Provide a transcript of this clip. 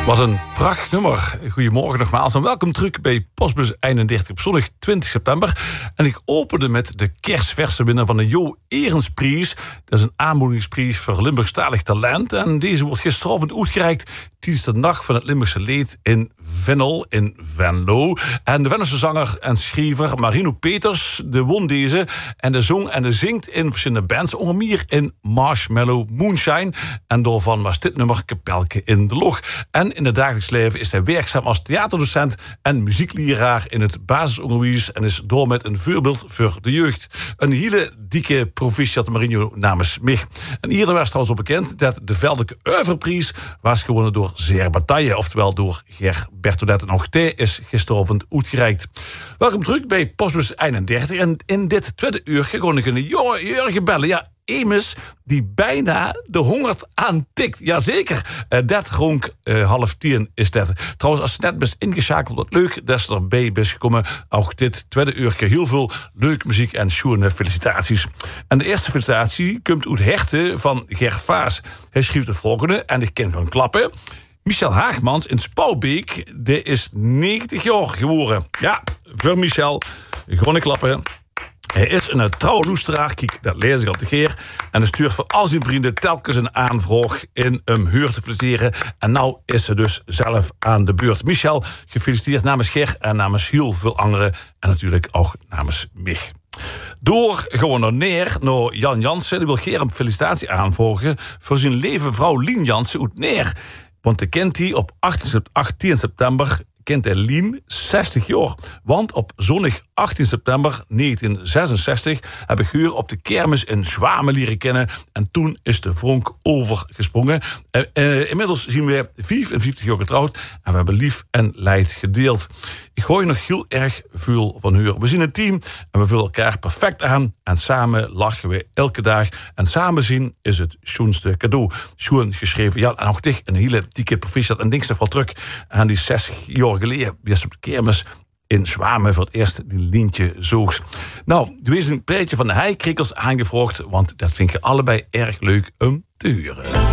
Wat een prachtig nummer. Goedemorgen nogmaals en welkom terug bij Postbus 31 op zondag 20 september. En ik opende met de kerstverse winnaar van de Jo Erensprijs. Dat is een aanmoedigingsprijs voor Limburgstalig talent. En deze wordt gisteravond uitgereikt tijdens de nacht van het Limburgse Leed in Vennel, in Venlo. En de Venlose zanger en schrijver Marino Peters, de won deze. En de zong en de zingt in verschillende bands, onder meer in Marshmallow Moonshine. En daarvan was dit nummer Kapelke in de Log. En in het dagelijks leven is hij werkzaam als theaterdocent en muziekleraar in het basisonderwijs en is door met een voorbeeld voor de jeugd. Een hele dikke proficiat Marino namens mij. En eerder was trouwens al bekend dat de Veldelijke Oeuvreprijs was gewonnen door Zeer Bataille, oftewel door Ger Bertolet. En ook die is gisteravond uitgereikt. Welkom terug bij Postbus 31. En in dit tweede uur gewoon een Jurgen bellen. Ja, Emes die bijna de 100 aantikt. Jazeker, dat rond 9:30 is dat. Trouwens, als je net bent ingeschakeld, wat leuk dat je erbij bent gekomen. Ook dit tweede uur heel veel leuke muziek en schoene felicitaties. En de eerste felicitatie komt uit Herten van Ger Vaas. Hij schreef het volgende en ik kan gewoon klappen. Michel Haagmans in Spouwbeek, die is 90 jaar geworden. Ja, voor Michel, gewoon klappen. Hij is een trouwe loesteraar, kijk, dat lees ik al te keer. En hij stuurt voor al zijn vrienden telkens een aanvraag in hem huur te feliciteren. En nou is ze dus zelf aan de beurt. Michel, gefeliciteerd namens Ger en namens heel veel anderen. En natuurlijk ook namens mij. Door gewoon naar Jan Jansen. Die wil Ger een felicitatie aanvragen voor zijn lieve vrouw Lien Jansen uit Neer. Want de kent hij op 18 september... kent hij Lien 60 jaar. Want op zondag 18 september 1966 heb ik haar op de kermis in Zwamen leren kennen. En toen is de vonk overgesprongen. Inmiddels zien we 55 jaar getrouwd. En we hebben lief en leid gedeeld. Ik gooi nog heel erg veel van haar. We zien een team en we vullen elkaar perfect aan. En samen lachen we elke dag. En samen zien is het schoonste cadeau. Schoon geschreven. Ja, en nog dicht een hele dikke proficiat. En denk nog wel terug aan die 60 jaar geleden. Die is op de kermis in Zwamen voor het eerst die Lientje zoog. Nou, er is een plaatje van de Heikrikkels aangevraagd. Want dat vind ik allebei erg leuk om te huren.